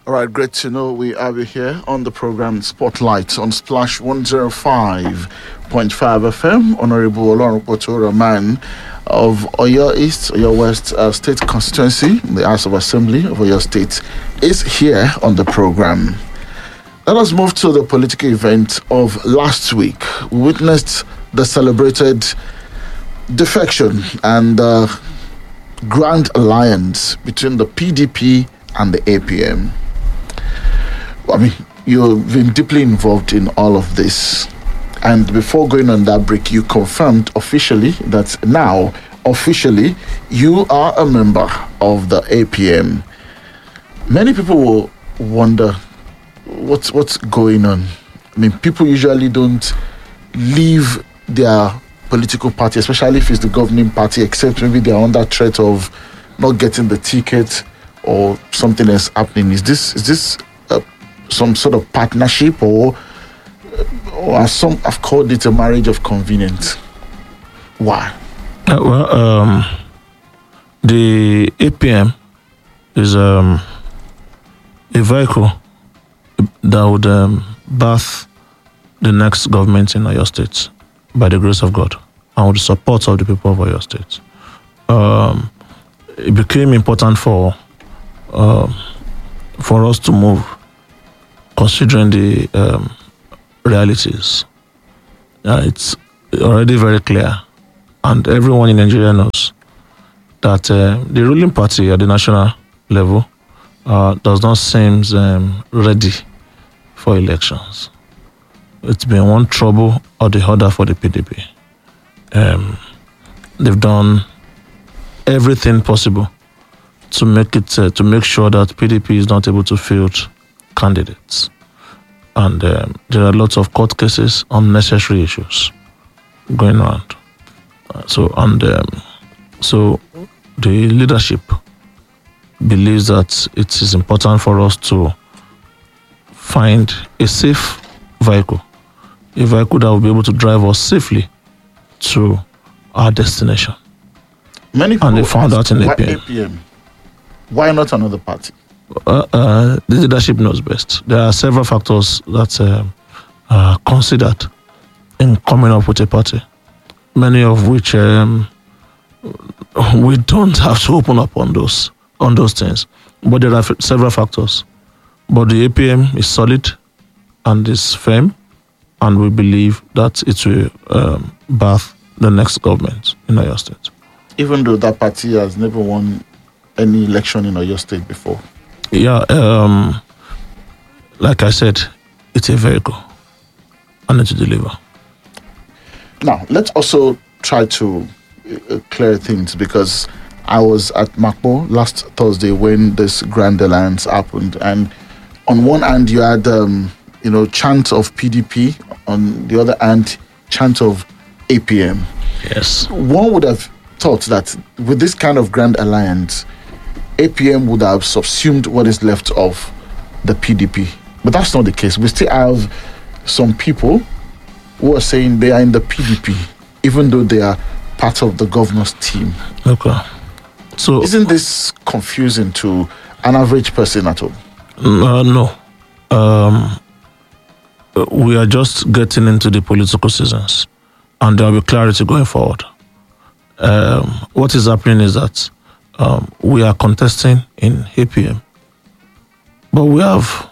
All right, great to know we have you here on the program Spotlight on Splash 105.5 FM. Honorable Olorunpoto Rahman of Oyo East, Oyo West State Constituency, the House of Assembly of Oyo State, is here on the program. Let us move to the political event of last week. We witnessed the celebrated defection and grand alliance between the PDP and the APM. I mean, you've been deeply involved in all of this. And before going on that break, you confirmed officially that now, officially, you are a member of the APM. Many people will wonder what's going on. I mean, people usually don't leave their political party, especially if it's the governing party, except maybe they're under threat of not getting the ticket or something else happening. Is this some sort of partnership, or some have called it a marriage of convenience? Why? The APM is a vehicle that would birth the next government in Oyo State by the grace of God and with the support of the people of Oyo State. It became important for us to move, considering the realities. It's already very clear, and everyone in Nigeria knows that the ruling party at the national level does not seem ready for elections. It's been one trouble or the other for the PDP. They've done everything possible to make sure that PDP is not able to field candidates, and there are lots of court cases, unnecessary issues going around. So the leadership believes that it is important for us to find a safe vehicle, a vehicle that will be able to drive us safely to our destination. Many people, and they found out in APM. Why not another party? The leadership knows best. There are several factors that are considered in coming up with a party, many of which we don't have to open up on those things. But there are several factors. But the APM is solid and is firm, and we believe that it will birth the next government in Oyo State. Even though that party has never won any election in Oyo State before? Yeah, like I said, it's a vehicle and it's to deliver. Now, let's also try to clear things, because I was at Makbo last Thursday when this grand alliance happened, and on one hand you had chant of PDP, on the other hand chant of APM. Yes. One would have thought that with this kind of grand alliance, APM would have subsumed what is left of the PDP. But that's not the case. We still have some people who are saying they are in the PDP, even though they are part of the governor's team. Okay. So isn't this confusing to an average person at home? No. We are just getting into the political seasons, and there will be clarity going forward. What is happening is that we are contesting in APM, but we have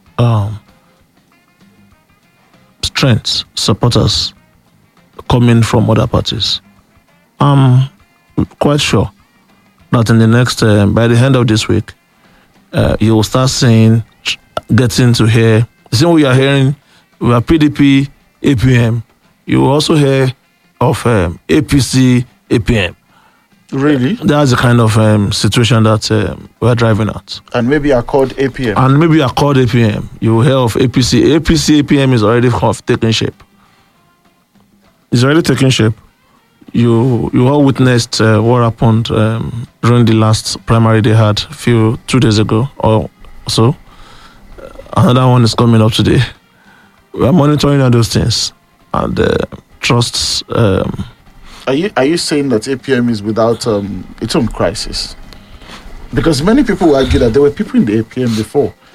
strengths, supporters coming from other parties. I'm quite sure that in the next, by the end of this week, you will start getting to hear the same way you are hearing. We are PDP, APM. You will also hear of APC, APM. Really? That's the kind of situation that we're driving at. And maybe are called APM. You will hear of APC. APC, APM is already taking shape. It's already taking shape. You all witnessed what happened during the last primary they had 2 days ago or so. Another one is coming up today. We are monitoring all those things and trusts. Are you saying that APM is without its own crisis? Because many people argue that there were people in the APM before,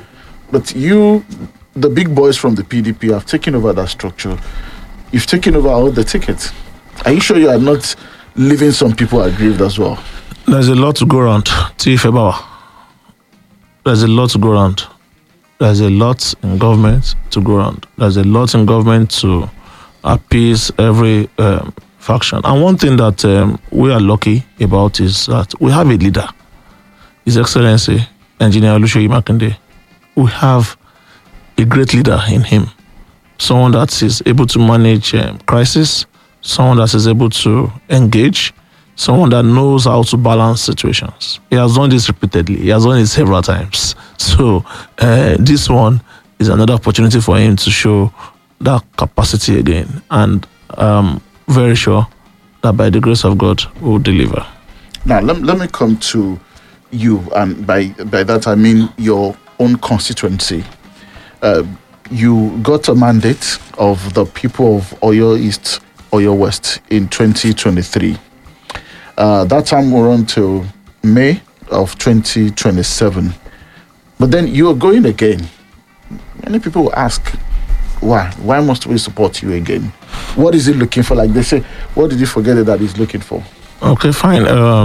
But you, the big boys from the PDP, have taken over that structure. You've taken over all the tickets. Are you sure you are not leaving some people aggrieved as well? There's a lot to go around. Tifa. There's a lot to go around. There's a lot in government to go around. There's a lot in government to appease every faction. And one thing that we are lucky about is that we have a leader, His Excellency, Engineer Oluseyi Makinde. We have a great leader in him, someone that is able to manage crisis, someone that is able to engage, someone that knows how to balance situations. He has done this repeatedly. He has done it several times. So this one is another opportunity for him to show that capacity again. And very sure that by the grace of God, we'll deliver. Now, let me come to you. And by that, I mean your own constituency. You got a mandate of the people of Oyo East, Oyo West in 2023. That time we're on to May of 2027. But then you are going again. Many people will ask, why? Why must we support you again? What is he looking for? Like they say, what did he forget that he's looking for? Okay, fine.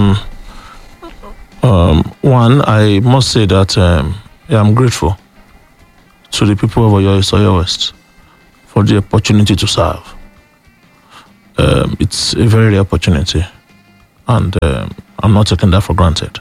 One, I must say that I'm grateful to the people of Oyo East, Oyo West for the opportunity to serve. It's a very rare opportunity, and I'm not taking that for granted.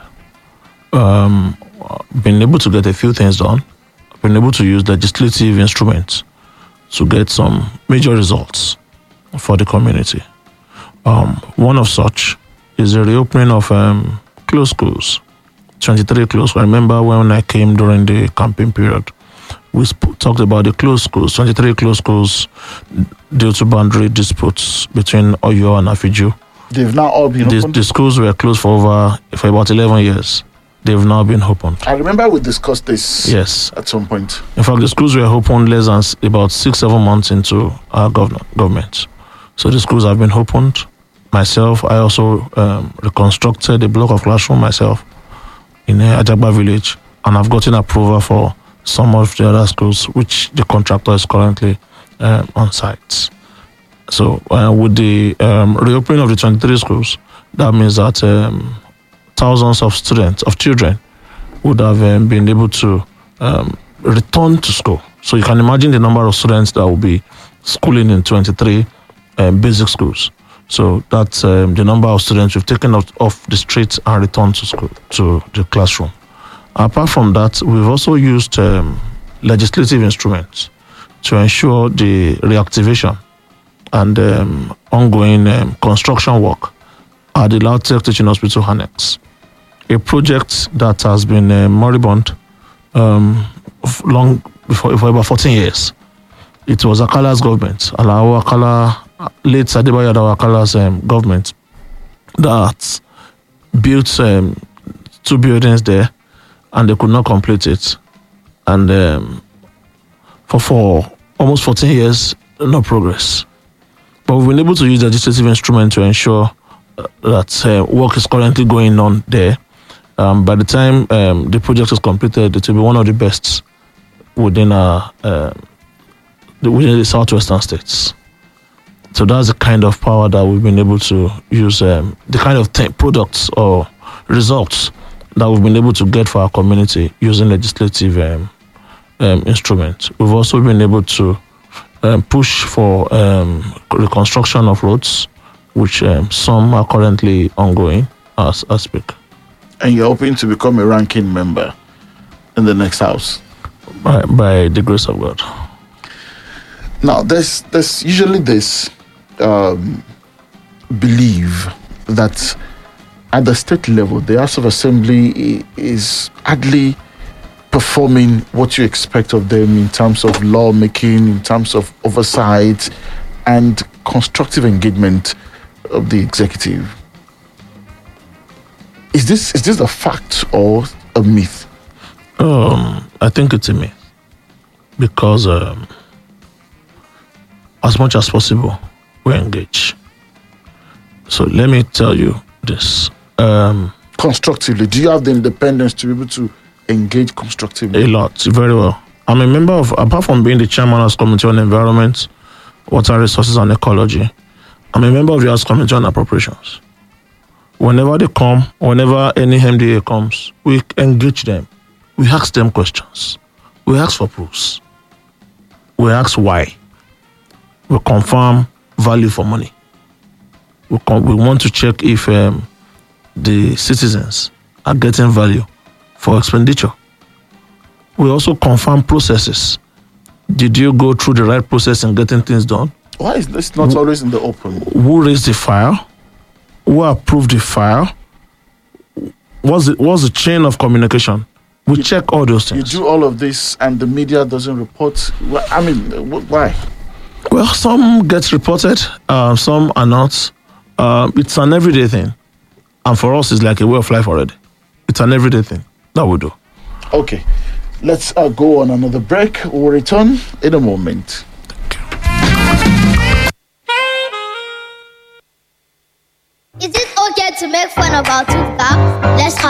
Been able to get a few things done, been able to use legislative instruments to get some major results for the community. One of such is the reopening of closed schools, 23 closed. I remember when I came during the campaign period, we talked about the closed schools, 23 closed schools due to boundary disputes between Oyo and Afiju. They've now all been opened? The schools were closed for about 11 years. They've now been opened. I remember we discussed this yes. at some point. In fact, the schools were opened less than about 6-7 months into our government. So the schools have been opened. Myself, I also reconstructed a block of classroom myself in Ajagba village, and I've gotten approval for some of the other schools, which the contractor is currently on site. So with the reopening of the 23 schools, that means that thousands of children would have been able to return to school. So you can imagine the number of students that will be schooling in 23 basic schools. So that's the number of students we've taken off the streets and returned to school, to the classroom. Apart from that, we've also used legislative instruments to ensure the reactivation and ongoing construction work at the Lautech Teaching Hospital Annex, a project that has been moribund long before, for about 14 years. It was Akala's government, Alao Akala, late Adebayo Akala's government, that built 2 buildings there, and they could not complete it. And for almost 14 years, no progress. But we've been able to use the legislative instrument to ensure that work is currently going on there. By the time the project is completed, it will be one of the best within the southwestern states. So that's the kind of power that we've been able to use, the kind of products or results that we've been able to get for our community using legislative instruments. We've also been able to push for reconstruction of roads, which some are currently ongoing as I speak. And you're hoping to become a ranking member in the next house? By the grace of God. Now, there's usually this belief that at the state level, the House of Assembly is hardly performing what you expect of them in terms of lawmaking, in terms of oversight, and constructive engagement of the executive. Is this a fact or a myth? I think it's a myth, because as much as possible, we engage. So let me tell you this. Constructively, do you have the independence to be able to engage constructively? A lot, very well. I'm a member of, apart from being the chairman of the Committee on Environment, Water Resources and Ecology, I'm a member of the House Committee on Appropriations. Whenever they come, whenever any MDA comes, we engage them. We ask them questions. We ask for proofs. We ask why. We confirm value for money. We want to check if the citizens are getting value for expenditure. We also confirm processes. Did you go through the right process in getting things done? Why is this not always in the open? Who raised the file? Who approved the file? What's the chain of communication? We check all those things. You do all of this and the media doesn't report. I mean, why? Well, some get reported, some are not. It's an everyday thing. And for us, it's like a way of life already. It's an everyday thing that we do. Okay. Let's go on another break. We'll return in a moment. Is it okay to make fun about two cops? Let's